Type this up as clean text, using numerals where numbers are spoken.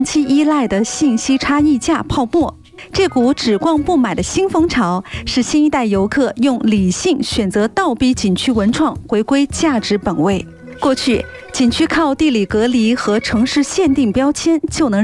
期依赖的信息差溢价泡沫。这股只逛不买的新风潮，是新一代游客用理性选择倒逼景区文创回归价值本位。过去，景区靠地理隔离和城市限定标签就能